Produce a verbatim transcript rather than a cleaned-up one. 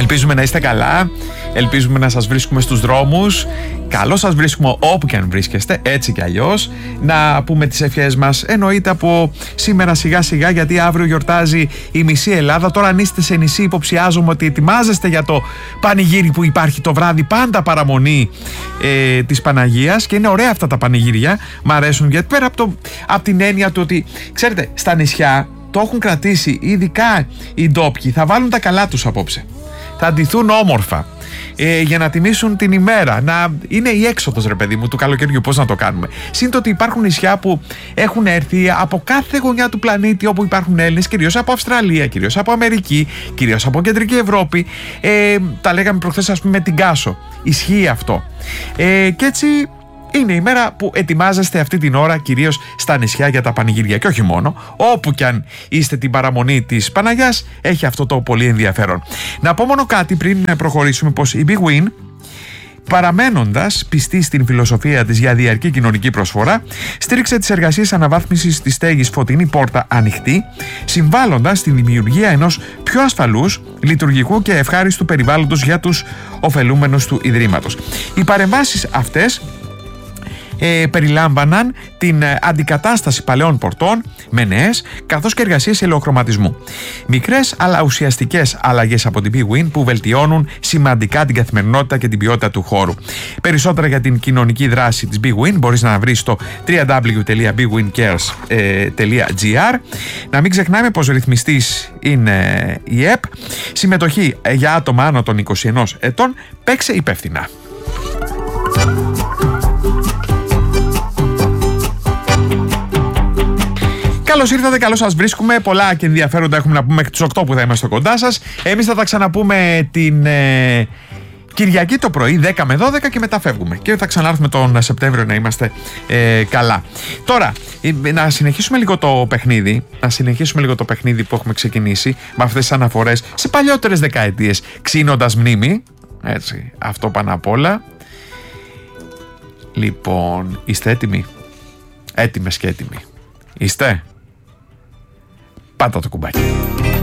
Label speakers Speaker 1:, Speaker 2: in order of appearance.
Speaker 1: Ελπίζουμε να είστε καλά, ελπίζουμε να σας βρίσκουμε στους δρόμους. Καλό σας βρίσκουμε όπου και αν βρίσκεστε, έτσι κι αλλιώς. Να πούμε τις ευχές μας, εννοείται από σήμερα σιγά σιγά, γιατί αύριο γιορτάζει η μισή Ελλάδα. Τώρα αν είστε σε νησί, υποψιάζομαι ότι ετοιμάζεστε για το πανηγύρι που υπάρχει το βράδυ, πάντα παραμονή ε, της Παναγίας, και είναι ωραία αυτά τα πανηγύρια, μ' αρέσουν, γιατί πέρα από, το, από την έννοια του ότι, ξέρετε, στα νησιά το έχουν κρατήσει, ειδικά οι ντόπιοι, θα βάλουν τα καλά τους απόψε. Θα ντυθούν όμορφα ε, για να τιμήσουν την ημέρα. Να είναι η έξοδος, ρε παιδί μου, του καλοκαιριού. Πώς να το κάνουμε. Συν το ότι υπάρχουν νησιά που έχουν έρθει από κάθε γωνιά του πλανήτη όπου υπάρχουν Έλληνες, κυρίως από Αυστραλία, κυρίως από Αμερική, κυρίως από Κεντρική Ευρώπη. Ε, τα λέγαμε προχθές, ας πούμε, με την Κάσο. Ισχύει αυτό. Ε, και έτσι. Είναι η μέρα που ετοιμάζεστε αυτή την ώρα, κυρίως στα νησιά, για τα πανηγύρια, και όχι μόνο. Όπου κι αν είστε την παραμονή της Παναγιάς, έχει αυτό το πολύ ενδιαφέρον. Να πω μόνο κάτι πριν προχωρήσουμε, πως η Big Win, παραμένοντας πιστή στην φιλοσοφία της για διαρκή κοινωνική προσφορά, στήριξε τις εργασίες αναβάθμισης της στέγης Φωτεινή Πόρτα ανοιχτή, συμβάλλοντας στην δημιουργία ενός πιο ασφαλούς, λειτουργικού και ευχάριστου περιβάλλοντος για τους ωφελούμενους του Ιδρύματος. Οι παρεμβάσεις αυτές Ε, περιλάμβαναν την ε, αντικατάσταση παλαιών πορτών με νέες, καθώς και εργασίες ελαιοχρωματισμού. Μικρές αλλά ουσιαστικές αλλαγές από την Big Win που βελτιώνουν σημαντικά την καθημερινότητα και την ποιότητα του χώρου. Περισσότερα για την κοινωνική δράση της Big Win μπορείς να βρεις στο double-u double-u double-u τελεία big win cares τελεία gr. Να μην ξεχνάμε πως ρυθμιστής είναι η ΕΠ. Συμμετοχή για άτομα άνω των είκοσι ενός ετών. Παίξε υπεύθυνα. Καλώς ήρθατε, καλώς σας βρίσκουμε. Πολλά και ενδιαφέροντα έχουμε να πούμε μέχρι τις οκτώ που θα είμαστε κοντά σας. Εμείς θα τα ξαναπούμε την ε, Κυριακή το πρωί, δέκα με δώδεκα, και μετά φεύγουμε. Και θα ξανάρθουμε τον Σεπτέμβριο να είμαστε ε, καλά. Τώρα, ε, να συνεχίσουμε λίγο το παιχνίδι. Να συνεχίσουμε λίγο το παιχνίδι που έχουμε ξεκινήσει με αυτές τις αναφορές σε παλιότερες δεκαετίες, ξύνοντας μνήμη. Έτσι, αυτό πάνω απ' όλα. Λοιπόν, είστε έτοιμοι? Έτοιμες και έτοιμοι? Είστε? Πάτα το κουμπάκι.